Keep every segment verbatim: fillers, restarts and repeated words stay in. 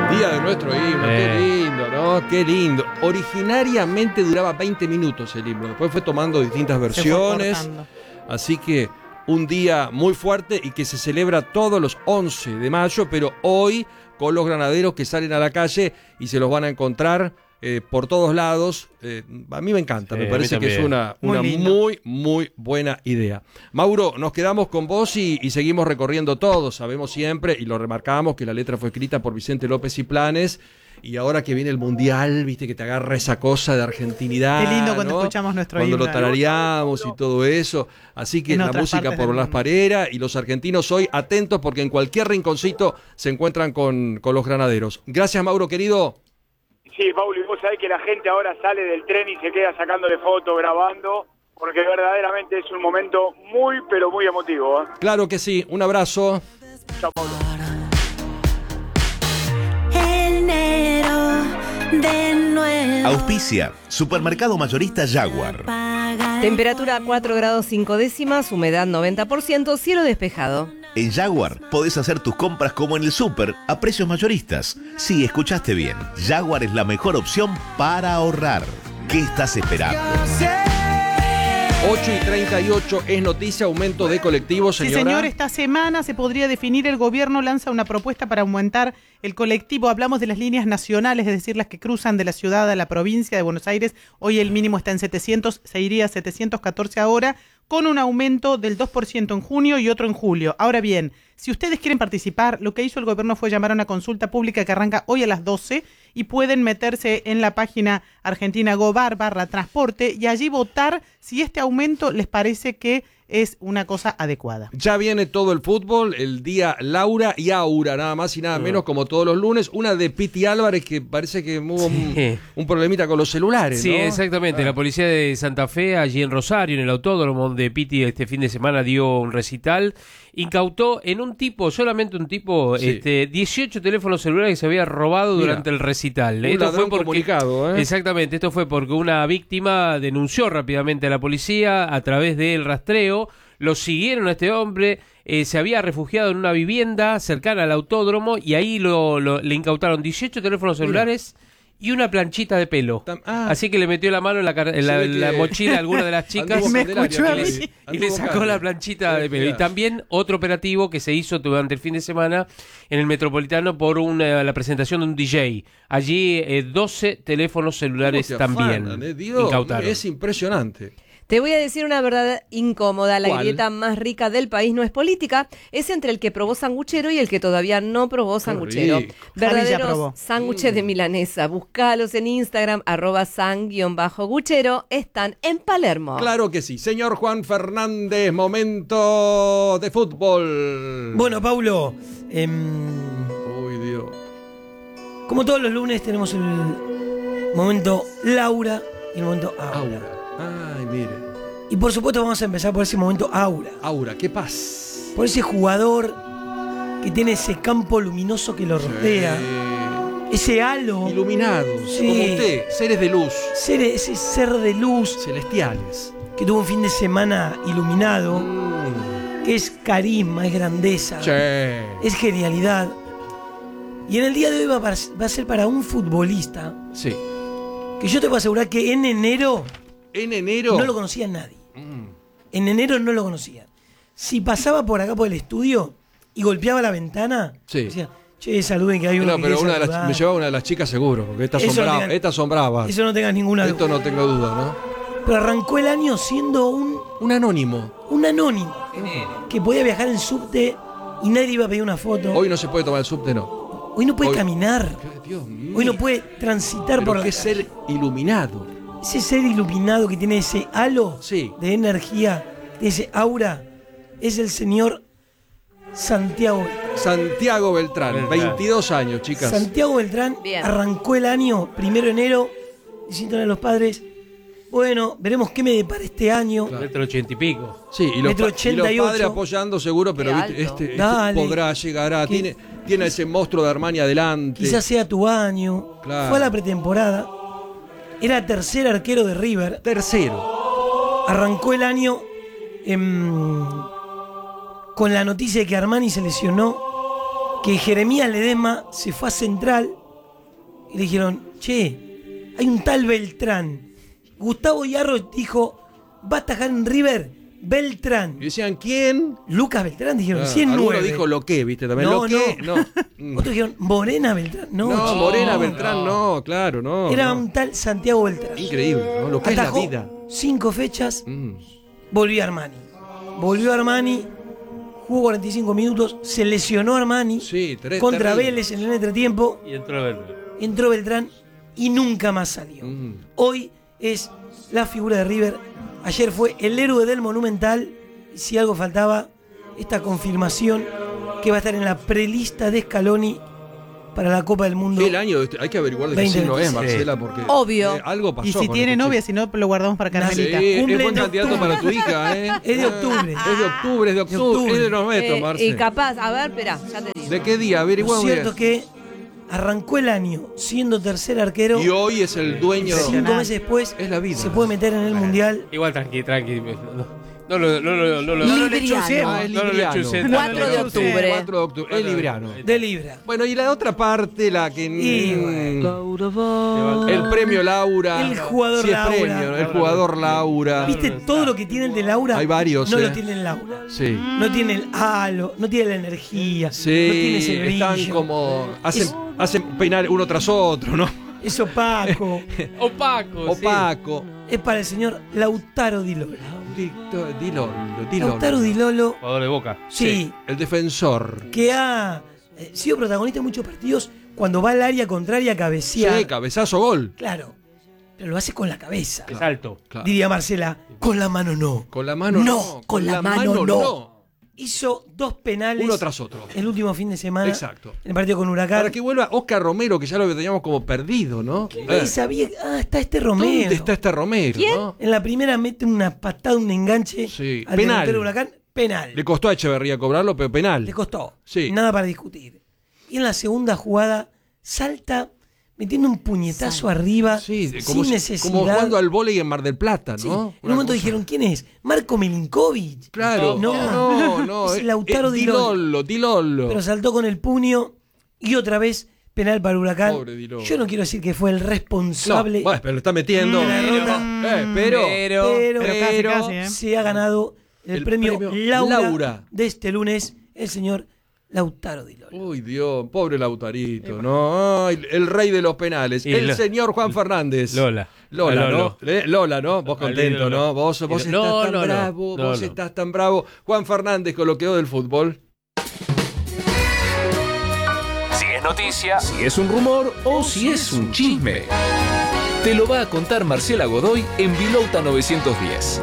Día de nuestro himno, eh. qué lindo, ¿no? Qué lindo. Originariamente duraba veinte minutos el himno, después fue tomando distintas versiones. Así que un día muy fuerte y que se celebra todos los once de mayo, pero hoy con los granaderos que salen a la calle y se los van a encontrar eh, por todos lados. Eh, a mí me encanta, sí, me parece que es una, una muy, muy, muy buena idea. Mauro, nos quedamos con vos y, y seguimos recorriendo todo. Sabemos siempre, y lo remarcamos, que la letra fue escrita por Vicente López y Planes. Y ahora que viene el Mundial, viste que te agarra esa cosa de argentinidad. Qué lindo cuando, ¿no?, escuchamos nuestro cuando himno. Cuando lo tarareamos y todo eso. Así que la música por las pareras, y los argentinos hoy atentos porque en cualquier rinconcito se encuentran con, con los granaderos. Gracias, Mauro, querido. Sí, Paulo, y vos sabés que la gente ahora sale del tren y se queda sacándole fotos, grabando, porque verdaderamente es un momento muy, pero muy emotivo, ¿eh? Claro que sí. Un abrazo. Chao, Paulo. De nuevo. Auspicia, Supermercado Mayorista Jaguar. Temperatura cuatro grados cinco décimas, humedad noventa por ciento, cielo despejado. En Jaguar podés hacer tus compras como en el súper, a precios mayoristas. Sí, escuchaste bien. Jaguar es la mejor opción para ahorrar. ¿Qué estás esperando? ocho y treinta y ocho es noticia, aumento de colectivos, señora. Sí, señor, esta semana se podría definir, el gobierno lanza una propuesta para aumentar el colectivo. Hablamos de las líneas nacionales, es decir, las que cruzan de la ciudad a la provincia de Buenos Aires. Hoy el mínimo está en setecientos, se iría a setecientos catorce ahora, con un aumento del dos por ciento en junio y otro en julio. Ahora bien, si ustedes quieren participar, lo que hizo el gobierno fue llamar a una consulta pública que arranca hoy a las doce y pueden meterse en la página Argentina Gobar barra transporte y allí votar si este aumento les parece que es una cosa adecuada. Ya viene todo el fútbol, el día Laura y Aura, nada más y nada menos, como todos los lunes. Una de Piti Álvarez que parece que hubo un, sí. un problemita con los celulares, Sí, ¿no? exactamente. Ah. La policía de Santa Fe, allí en Rosario, en el autódromo donde Piti este fin de semana dio un recital, incautó en un tipo, solamente un tipo, sí. este, dieciocho teléfonos celulares que se había robado Mira, durante el recital. Un esto ladrón fue porque, comunicado, ¿eh? Exactamente, esto fue porque una víctima denunció rápidamente a la policía a través del rastreo. Lo siguieron a este hombre, eh, se había refugiado en una vivienda cercana al autódromo y ahí lo, lo, le incautaron dieciocho teléfonos celulares Mira. y una planchita de pelo. Ah. Así que le metió la mano en la, en la, en la mochila a alguna de las chicas y, me escuchó a mí. Le, y le sacó la planchita de pelo. Y también otro operativo que se hizo durante el fin de semana en el Metropolitano por una, la presentación de un D J. Allí eh, doce teléfonos celulares también afanan, eh? Dios, incautaron. Es impresionante. Te voy a decir una verdad incómoda. La ¿Cuál? grieta más rica del país no es política, es entre el que probó sanguchero y el que todavía no probó sanguchero. Verdaderos sándwiches de milanesa. Búscalos en Instagram, arroba san-guchero. Están en Palermo. Claro que sí. Señor Juan Fernández, momento de fútbol. Bueno, Paulo, eh, Uy, Dios. como todos los lunes tenemos el momento Laura y el momento Aura. Aura. Ay, mire. Y por supuesto vamos a empezar por ese momento Aura. Aura, ¿qué pasa? Por ese jugador que tiene ese campo luminoso que lo rodea. Sí. Ese halo. Iluminados, sí. como usted, seres de luz. Ser, ese ser de luz. Celestiales. Que tuvo un fin de semana iluminado. Mm. Que es carisma, es grandeza. Sí. Es genialidad. Y en el día de hoy va a, va a ser para un futbolista. Sí. Que yo te puedo asegurar que en enero... En enero... No lo conocía nadie. Mm. En enero no lo conocía. Si pasaba por acá por el estudio y golpeaba la ventana, sí. decía, che, saluden que hay uno no, que pero una de saludar. las, me llevaba una de las chicas seguro, porque estas son, no bravas, tengan, estas son bravas. Eso no tengas ninguna duda. Esto no tengo duda, ¿no? Pero arrancó el año siendo un... Un anónimo. Un anónimo. Uh-huh. Que podía viajar en subte y nadie iba a pedir una foto. Hoy no se puede tomar el subte, no. Hoy no puede Hoy, caminar. Dios mío. Hoy no puede transitar pero por la qué ser iluminado. Ese ser iluminado que tiene ese halo sí. de energía, ese aura, es el señor Santiago Beltrán. Santiago Beltrán, Beltrán. veintidós años, chicas. Santiago Beltrán Bien. arrancó el año, primero de enero, diciéndole a los padres, bueno, veremos qué me depara este año. Claro. Metro ochenta y pico. Sí, y los, pa- y los padres apoyando seguro, pero este, este, este podrá, llegará, ¿Qué? tiene, tiene ese monstruo de Armani adelante. Quizás sea tu año. Claro. Fue a la pretemporada. Era tercer arquero de River. Tercero. Arrancó el año eh, con la noticia de que Armani se lesionó que Jeremías Ledesma se fue a Central y le dijeron, che, hay un tal Beltrán. Gustavo Yarro dijo, va a atajar en River Beltrán. Y decían, ¿quién? Lucas Beltrán, dijeron, Ah, cien nueve. alguno dijo lo que, ¿viste? También No, lo que, no. Otros dijeron, Morena Beltrán. No, No, chico, Morena no. Beltrán, no, claro, no. Era no. un tal Santiago Beltrán. Increíble, ¿no? Lo que Atajó es la vida. cinco fechas, Mm. volvió Armani. Volvió Armani, jugó cuarenta y cinco minutos, se lesionó Armani Sí, ter- contra terrible. Vélez en el entretiempo, Y entró Beltrán. entró Beltrán y nunca más salió. Mm. Hoy es la figura de River. Ayer fue el héroe del Monumental. Y si algo faltaba, esta confirmación que va a estar en la prelista de Scaloni para la Copa del Mundo. El año, este, hay que averiguar de qué veinte signo es, veintiséis. Marcela, porque Obvio. eh, algo pasó. Y si con tiene este novia, chico. si no, lo guardamos para Carmelita. Sí, es Cumple buen en candidato octubre. para tu hija, ¿eh? Es de octubre. Es de octubre, es de octubre, octubre. es de los metros, Eh, Marce. y capaz, a ver, espera, ya te digo. ¿De qué día? Lo Averiguamos cierto bien. que arrancó el año siendo tercer arquero. Y hoy es el dueño. Cinco meses después Es la vida. se puede meter en el Mundial. Igual, tranqui, tranqui. No, no, lo- no, lo- no, lo- No lo Libriano. lechucemos. Ah, es no lo libriano. lechucemos. cuatro de octubre. cuatro de octubre. Es libriano. De Libra. Bueno, y la otra parte, la que. Y mm, el premio Laura. El jugador Sí, es Laura. premio, el jugador Laura. ¿Viste todo lo que tiene el de Laura? Hay varios, No eh. lo tiene el Laura. Sí. No tiene el halo, no tiene la energía, no tiene Sí, ese brillo. están como. Hacen, Es- hacen peinar uno tras otro, ¿no? Es opaco. Opaco. sí. Opaco. Es para el señor Lautaro Di Lolo. Dicto- Di Lolo, Di Lolo. Lautaro Di Lolo, Jugador de Boca. sí, El defensor. que ha eh, sido protagonista en muchos partidos cuando va al área contraria a cabecear. Sí, cabezazo gol. Claro, pero lo hace con la cabeza. Es alto. Claro. Diría Marcela, con la mano no. Con la mano No, no. con la mano no. Hizo dos penales Uno tras otro. el último fin de semana. Exacto. En el partido con Huracán. Para que vuelva Oscar Romero, que ya lo teníamos como perdido, ¿no? Nadie Eh, sabía, ah, está este Romero. ¿Dónde está este Romero? ¿Quién? ¿no? En la primera mete una patada, un enganche Sí, al penal. delantero de Huracán. Penal. Le costó a Echeverría cobrarlo, pero penal. Le costó. Sí. Nada para discutir. Y en la segunda jugada salta metiendo un puñetazo arriba Sí, sin como, si- necesidad. como jugando al vóley en Mar del Plata, Sí. ¿no? En Una un momento cosa- dijeron, ¿quién es? Marco Milinkovic. Claro. No, no, no. Es Lautaro Di Lolo. Dilolo, Dilolo. Pero saltó con el puño y otra vez penal para Huracán. Pobre Di Lolo. Yo no quiero decir que fue el No, responsable, bueno, pero lo está metiendo. de la derrota, Eh, pero, Pero- pero, Pero casi, casi, ¿eh? se ha ganado el, El premio, premio Laura, Laura. de este lunes, el señor Lautaro Di Lolo. Uy, Dios, pobre Lautarito, ¿no? Ay, el rey de los penales. Y el lo- señor Juan Fernández. Lola. Lola, A ¿no? Lolo. Le- Lola, ¿no? Vos A contento, Lolo. ¿no? Vos, vos Y estás lo- no, tan no, no. bravo, No, vos no. estás tan bravo. Juan Fernández con lo que quedó del fútbol. Si es noticia, si es un rumor o si es un chisme. Te lo va a contar Marcela Godoy en Vilouta novecientos diez.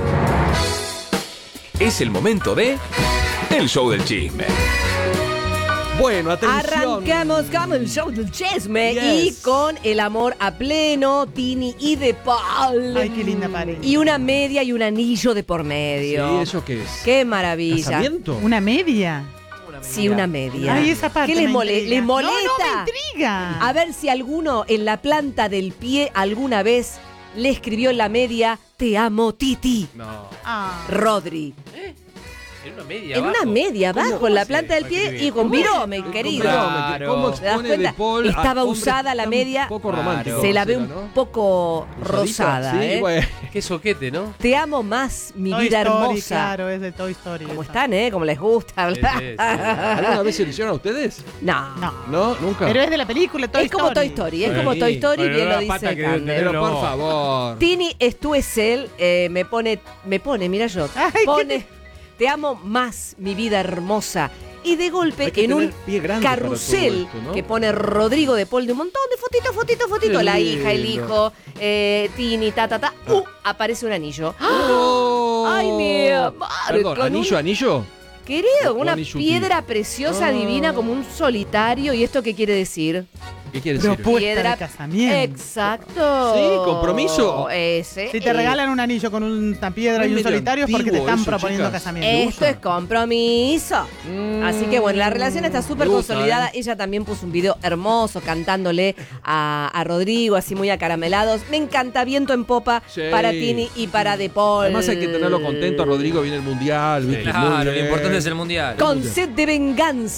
Es el momento de El Show del Chisme. Bueno, atención. Arrancamos con el show del chisme Yes. y con el amor a pleno, Tini y De Paul. Ay, qué linda pareja. Y una media y un anillo de por Sí, medio. ¿eso qué es? Qué maravilla. ¿Casamiento? Una media. Sí, una media. Ay, esa parte ¿Qué les, me mole- intriga. les molesta? No, no, me intriga. A ver si alguno en la planta del pie alguna vez le escribió en la media, te amo, Titi. No. Ah. Rodri. En una media En abajo. una media abajo, en la planta del ¿Para qué pie bien? y con virome, ¿Cómo- querido. Claro. ¿Cómo ¿Te das expone cuenta? De Paul a Estaba hombres usada la tan media. poco Claro. romántico, Se la ve un Marcela, ¿no? poco Rosadita, rosada, sí, ¿eh? bueno. Qué soquete, ¿no? Te amo más, mi Toy vida Story, hermosa. Claro, es de Toy Story. ¿Cómo esa. están, eh? Como les gusta hablar. Sí, sí, sí. ¿Alguna vez se lo hicieron a ustedes? No. No. ¿No? ¿Nunca? Pero es de la película Toy Es como Toy Story. Story, es Sí. como Toy Story, Bueno, bien la lo pata dice que debe Cande. tener, Pero no. por favor. Tini Stuesel eh, me pone, me pone, mira yo, Ay, ¿qué pone, te amo más, mi vida hermosa. Y de golpe, Hay que en un tener pie grande para carrusel todo esto, ¿no? que pone Rodrigo de Paul de un montón de fotitos, fotitos, fotitos, Qué la hija, el lindo. hijo, eh, Tini, ta, ta, ta, uh, aparece un anillo. ¡Oh! Ay, mi amor, Perdón, con ¿anillo, un- anillo? Querido, Un una anillo piedra preciosa, Ah. divina, como un solitario. ¿Y esto qué quiere decir? ¿Qué quiere decir? Propuesta Piedra- de casamiento. Exacto. Sí, compromiso. Ese. Si te eh, regalan un anillo con una piedra Es y un medio solitario es porque te antiguo están eso, proponiendo chicas. casamiento. Esto es compromiso. Mm, Así que bueno, la relación está súper me gusta, consolidada. ¿eh? Ella también puso un video hermoso cantándole a, a Rodrigo, así muy acaramelados. Me encanta, viento en popa Sí. para Tini y para De Paul. Además hay que tenerlo contento. Rodrigo viene el mundial. ¿viste? Muy Claro, lo bien. importante es el mundial. Con sed de venganza,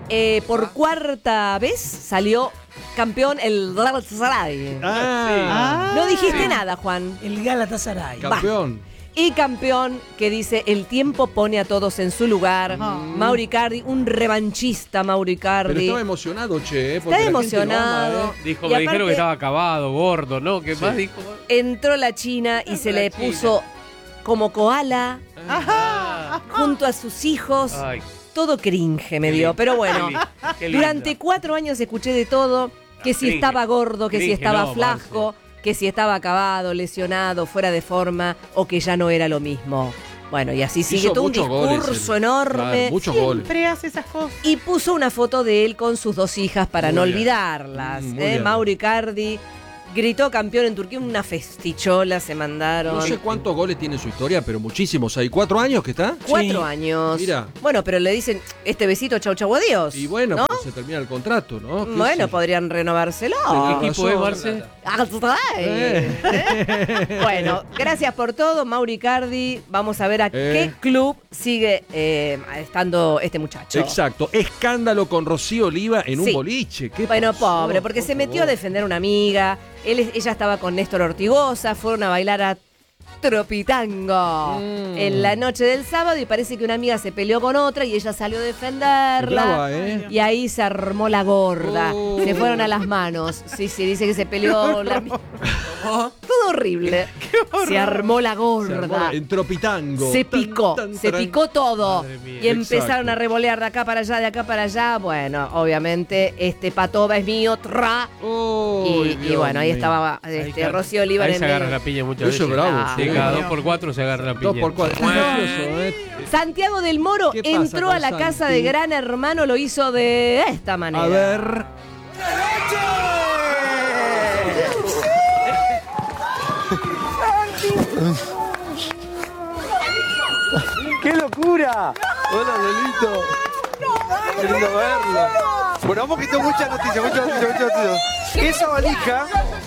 eh, por cuarta vez salió campeón el Galatasaray. Ah, sí. No dijiste sí. nada, Juan. El Galatasaray. Campeón. Va. Y campeón que dice, el tiempo pone a todos en su lugar. Mm. Mauro Icardi, un revanchista Mauro Icardi. Pero estaba emocionado, che. Está emocionado. Ama, ¿eh? Dijo, Y me aparte, dijeron que estaba acabado, gordo, ¿no? ¿Qué sí. más dijo? Entró la China y se la le China. puso como koala Ajá. junto a sus hijos. Ay. Todo cringe me Qué dio, lindo. pero bueno. Qué lindo. Durante cuatro años escuché de todo, que si Cringe. estaba gordo, que si Cringe, estaba no, flaco, que si estaba acabado, lesionado, fuera de forma o que ya no era lo mismo. Bueno, y así sigue Hizo todo un muchos goles, discurso él. enorme. Claro, muchos goles. Siempre hace esas cosas. Y puso una foto de él con sus dos hijas para Muy no bien. olvidarlas. Mm, muy ¿eh? bien. Mauro Icardi gritó campeón en Turquía, una festichola se mandaron. No sé cuántos goles tiene su historia, pero muchísimos. ¿Hay cuatro años que está? Cuatro Sí. años. Mira. Bueno, pero le dicen, este besito, chau chau, adiós. Y bueno, ¿no? pues se termina el contrato, ¿no? ¿Qué Bueno, sé? podrían renovárselo. ¿Qué equipo es, razón. Marce? Ay. Bueno, gracias por todo, Mauro Icardi. Vamos a ver a Eh. qué club sigue eh, estando este muchacho. Exacto. Escándalo con Rocío Oliva en Sí. un boliche. ¿Qué Bueno, pasó? pobre, porque Por se metió favor. a defender a una amiga. Él, es- ella estaba con Néstor Ortigosa, fueron a bailar a Tropitango Mm. en la noche del sábado y parece que una amiga se peleó con otra y ella salió a defenderla. Brava, ¿eh? Y ahí se armó la gorda. Oh. Se fueron a las manos. Sí, sí, dice que se peleó la ami- Todo horrible. Se armó la Se gorda. armó la- en Tropitango. Se Tan, picó, tan, se tan. picó todo. Madre mía. Y empezaron Exacto. a revolear de acá para allá, de acá para allá. Bueno, obviamente, este patoba es mío, tra. Oh, Y, y Dios bueno, ahí mío. estaba Ahí este, está. Rocío Oliva Ahí en se el agarra medio. la piña muchas Eso veces. es bravo. Ah, Sí, sí. cada dos por cuatro se agarra la piña. Dos por cuatro. Es gracioso, ¿eh? Santiago del Moro ¿Qué pasa entró con a la Santi? casa de Gran Hermano, lo hizo de esta manera. A ver. ¡Qué locura! Hola, Lolito. Qué lindo verlo. Bueno, vamos que tengo muchas noticias, muchas noticias, muchas noticias. Esa valija,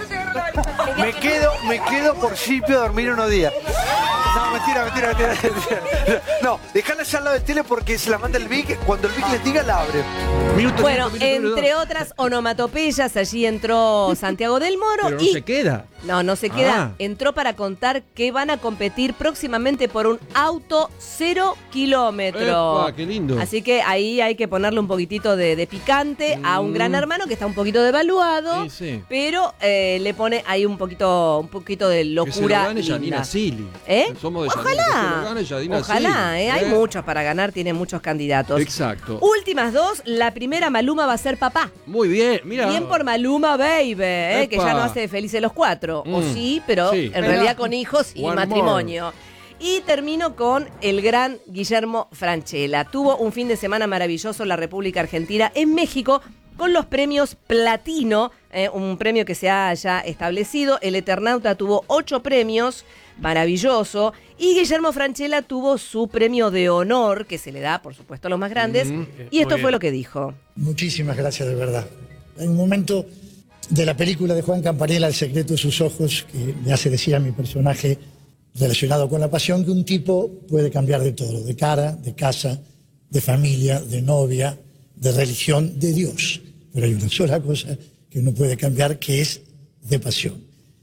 me quedo, me quedo por Shipio a dormir unos días. No, mentira, mentira, mentira, mentira. No, dejala allá al lado del tele porque se la manda el Vic. Cuando el Vic les diga, la abre. Minuto, Bueno, minuto, minuto, minuto. entre otras onomatopeyas, allí entró Santiago del Moro Pero no y... se queda. No, no se queda. Ah. Entró para contar que van a competir próximamente por un auto cero kilómetro. Epa, qué lindo. Así que ahí hay que ponerle un poquitito de, de picante a un Mm. gran hermano que está un poquito devaluado, Sí, sí. pero eh, le pone ahí un poquito, un poquito de Que se lo locura. gane linda. Yanina Sili. ¿Eh? Somos de Yanina. Ojalá. Que se lo gane Yanina Ojalá, Sili. ¿eh? Hay muchos para ganar, tiene muchos candidatos. Exacto. Últimas dos, la primera Maluma va a ser papá. Muy bien, mira. Bien por Maluma Baby, ¿eh? que Epa. ya no hace de felices los cuatro. O Mm. sí, pero Sí. en Pero- realidad con hijos y One matrimonio. Y termino con el gran Guillermo Francella. Tuvo un fin de semana maravilloso en la República Argentina, en México, con los premios Platino, eh, un premio que se ha ya establecido. El Eternauta tuvo ocho premios, maravilloso. Y Guillermo Francella tuvo su premio de honor, que se le da, por supuesto, a los más grandes. Mm. Y esto Muy fue bien. lo que dijo. Muchísimas gracias, de verdad. Hay un momento de la película de Juan Campanella, El secreto de sus ojos, que me hace decir a mi personaje relacionado con la pasión que un tipo puede cambiar de todo, de cara, de casa, de familia, de novia, de religión, de Dios. Pero hay una sola cosa que no puede cambiar, que es de pasión.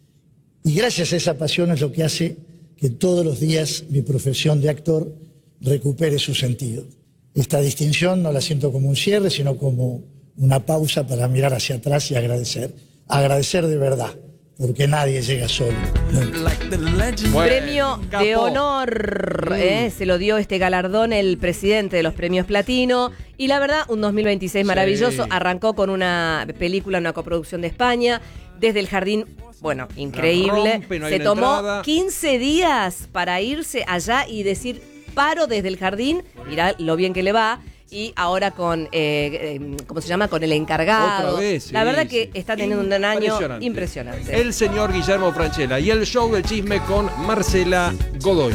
Y gracias a esa pasión es lo que hace que todos los días mi profesión de actor recupere su sentido. Esta distinción no la siento como un cierre, sino como una pausa para mirar hacia atrás y agradecer. Agradecer de verdad, porque nadie llega solo. Nunca. Bueno, Premio de capó. honor, Mm. ¿eh? Se lo dio este galardón el presidente de los premios Platino. Y la verdad, un dos mil veintiséis maravilloso. Sí. Arrancó con una película, una coproducción de España. Desde el jardín, bueno, increíble. rompe, no hay Se una tomó entrada. quince días para irse allá y decir, paro desde el jardín. Mirá lo bien que le va. Y ahora con, eh, eh, ¿cómo se llama? Con el encargado. Otra vez, sí, la verdad que sí. está teniendo un año Impresionante. impresionante. El señor Guillermo Francella y el show del chisme con Marcela Godoy.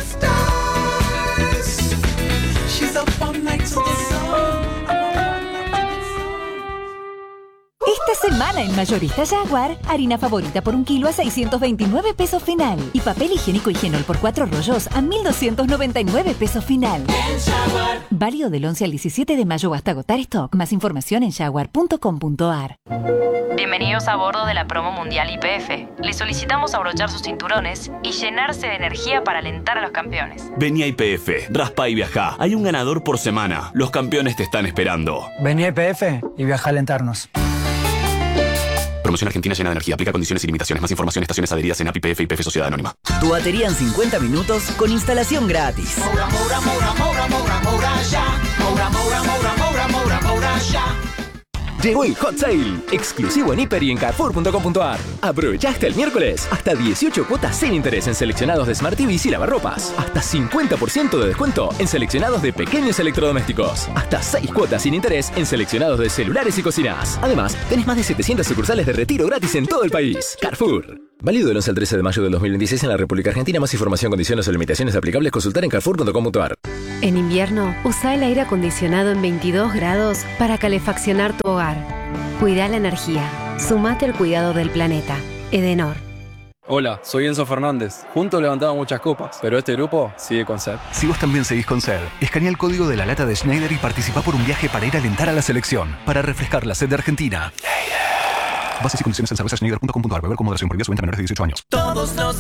Esta semana en Mayorista Jaguar, harina favorita por un kilo a seiscientos veintinueve pesos final. Y papel higiénico Higienol por cuatro rollos a mil doscientos noventa y nueve pesos final. Válido del once al diecisiete de mayo hasta agotar stock. Más información en jaguar punto com punto a r. Bienvenidos a bordo de la promo mundial Y P F. Les solicitamos abrochar sus cinturones y llenarse de energía para alentar a los campeones. Vení a Y P F, raspa y viajá. Hay un ganador por semana. Los campeones te están esperando. Vení a Y P F y viaja a alentarnos. Promoción argentina llena de energía. Aplica condiciones y limitaciones. Más información en estaciones adheridas en A P I P F y Y P F Sociedad Anónima. Tu batería en cincuenta minutos con instalación gratis. Moura, Moura, Moura, Moura, Moura, Moura, ya. Moura, Moura, Moura, Moura, Moura, Moura, ya. Llegó el Hot Sale, exclusivo en Hiper y en Carrefour punto com punto a r. Aprovecha hasta el miércoles, hasta dieciocho cuotas sin interés en seleccionados de Smart T Vs y lavarropas. Hasta cincuenta por ciento de descuento en seleccionados de pequeños electrodomésticos. Hasta seis cuotas sin interés en seleccionados de celulares y cocinas. Además, tenés más de setecientas sucursales de retiro gratis en todo el país. Carrefour. Válido del once al trece de mayo del dos mil veintiséis en la República Argentina. Más información, condiciones o limitaciones aplicables, consultar en carrefour punto com punto a r. En invierno, usa el aire acondicionado en veintidós grados para calefaccionar tu hogar. Cuida la energía. Sumate al cuidado del planeta. Edenor. Hola, soy Enzo Fernández. Juntos levantamos muchas copas, pero este grupo sigue con sed. Si vos también seguís con sed, escanea el código de la lata de Schneider y participá por un viaje para ir a alentar a la selección, para refrescar la sed de Argentina. Bases y condiciones en cerveza schneider punto com punto a r. Beber con moderación. Prohibida su venta a menores de dieciocho años. Todos los